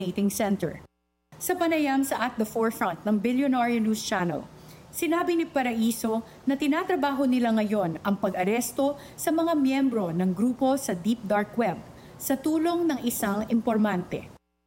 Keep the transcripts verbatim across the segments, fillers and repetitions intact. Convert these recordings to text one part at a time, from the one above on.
Dating Center. Sa panayam sa At the Forefront ng Billionaire News Channel, sinabi ni Paraiso na tinatrabaho nila ngayon ang pag-aresto sa mga miyembro ng grupo sa Deep Dark Web sa tulong ng isang impormante.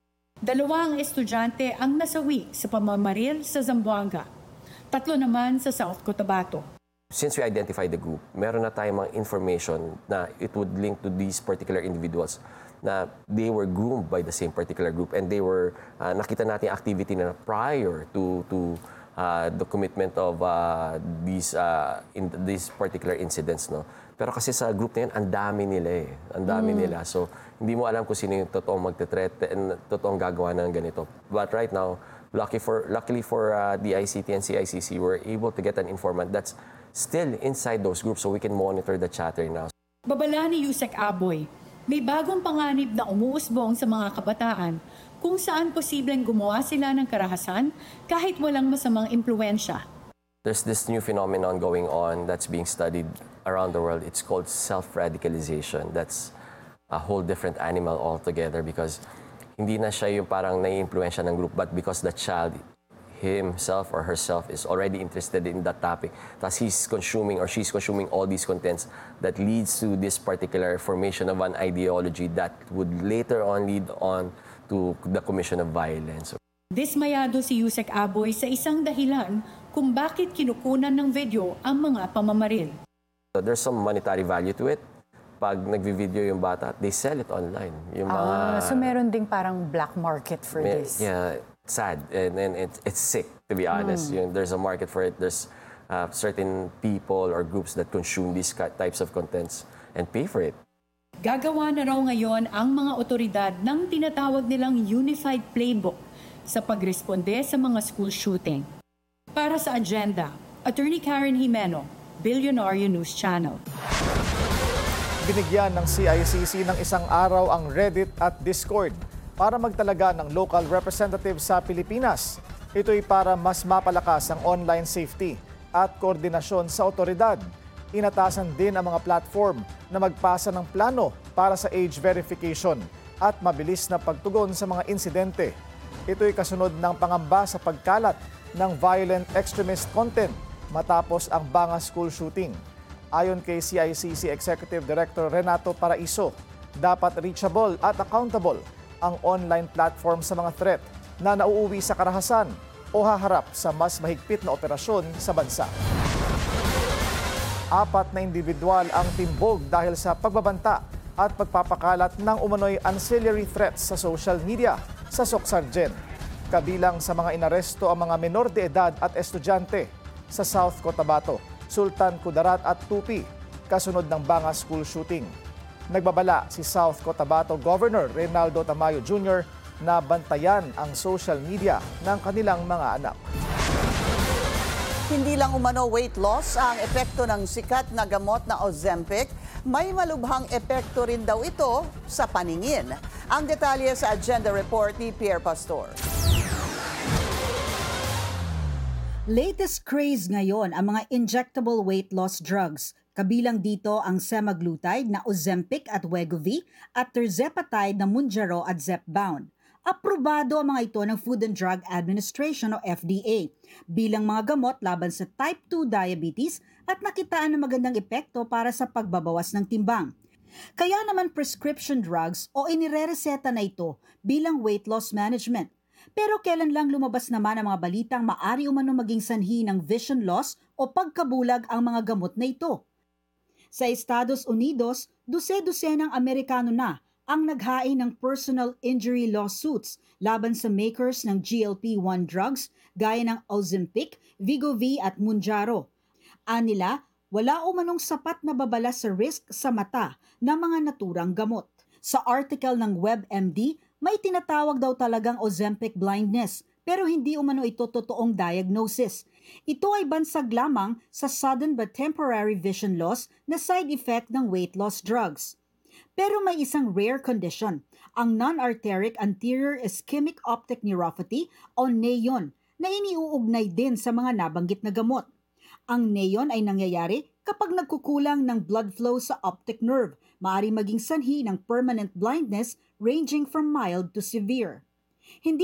Dalawa ang estudyante ang nasawi sa pamamaril sa Zamboanga, tatlo naman sa South Cotabato. Since we identified the group, meron na tayong mga information na it would link to these particular individuals na they were groomed by the same particular group and they were, uh, nakita natin activity na prior to, to uh, the commitment of uh, these, uh, in these particular incidents. No? Pero kasi sa group na yan, ang dami nila eh. Ang dami mm. nila. So, hindi mo alam kung sino yung totoong magte-threat and totoong gagawa ng ganito. But right now, lucky for, luckily for uh, D I C T and C I C C, we're able to get an informant that's still inside those groups so we can monitor the chatter now. Babala ni Yusek Aboy, may bagong panganib na umuusbong sa mga kabataan kung saan posibleng gumawa sila ng karahasan kahit walang masamang impluensya. There's this new phenomenon going on that's being studied around the world. It's called self-radicalization. That's a whole different animal altogether because hindi na siya yung parang nai-impluensya ng group but because the child himself or herself is already interested in that topic. Thus, he's consuming or she's consuming all these contents that leads to this particular formation of an ideology that would later on lead on to the commission of violence. Dismayado si Yusek Aboy sa isang dahilan kung bakit kinukunan ng video ang mga pamamaril. So there's some monetary value to it. Pag nagvi-video yung bata, they sell it online. Yung ah, mga, so meron ding parang black market for may, this. Yeah. Sad and, and it, it's sick, to be honest. Mm. You know, there's a market for it. There's uh, certain people or groups that consume these types of contents and pay for it. Gagawa na raw ngayon ang mga otoridad ng tinatawag nilang Unified Playbook sa pagresponde sa mga school shooting. Para sa Agenda, Attorney Karen Jimeno, Billionaire News Channel. Binigyan ng C I C C ng isang araw ang Reddit at Discord para magtalaga ng local representative sa Pilipinas. Ito'y para mas mapalakas ang online safety at koordinasyon sa otoridad. Inatasan din ang mga platform na magpasa ng plano para sa age verification at mabilis na pagtugon sa mga insidente. Ito'y kasunod ng pangamba sa pagkalat ng violent extremist content matapos ang Banga school shooting. Ayon kay C I C C Executive Director Renato Paraiso, dapat reachable at accountable ang online platform sa mga threat na nauuwi sa karahasan o haharap sa mas mahigpit na operasyon sa bansa. Apat na individual ang timbog dahil sa pagbabanta at pagpapakalat ng umano'y ancillary threats sa social media sa Socsargen. Kabilang sa mga inaresto ang mga menor de edad at estudyante sa South Cotabato, Sultan Kudarat at Tupi, kasunod ng Banga school shooting. Nagbabala si South Cotabato Governor Reynaldo Tamayo Junior na bantayan ang social media ng kanilang mga anak. Hindi lang umano weight loss ang epekto ng sikat na gamot na Ozempic, may malubhang epekto rin daw ito sa paningin. Ang detalye sa Agenda Report ni Pierre Pastor. Latest craze ngayon ang mga injectable weight loss drugs. Kabilang dito ang semaglutide na Ozempic at Wegovy at tirzepatide na Mounjaro at Zepbound. Aprobado ang mga ito ng Food and Drug Administration o F D A bilang mga gamot laban sa type two diabetes at nakitaan ng magandang epekto para sa pagbabawas ng timbang. Kaya naman prescription drugs o inirereseta na ito bilang weight loss management. Pero kailan lang lumabas naman ang mga balitang maari umano maging sanhi ng vision loss o pagkabulag ang mga gamot na ito. Sa Estados Unidos, dose-dosenang Amerikano na ang naghain ng personal injury lawsuits laban sa makers ng G L P one drugs gaya ng Ozempic, Wegovy at Mounjaro. Anila, wala umanong sapat na babala sa risk sa mata ng mga naturang gamot. Sa article ng WebMD, may tinatawag daw talagang Ozempic blindness pero hindi umano ito totoong diagnosis. Ito ay bansag lamang sa sudden but temporary vision loss na side effect ng weight loss drugs. Pero may isang rare condition, ang non-arteric anterior ischemic optic neuropathy o N E O N, na iniuugnay din sa mga nabanggit na gamot. Ang N E O N ay nangyayari kapag nagkukulang ng blood flow sa optic nerve, maaari maging sanhi ng permanent blindness ranging from mild to severe. Hindi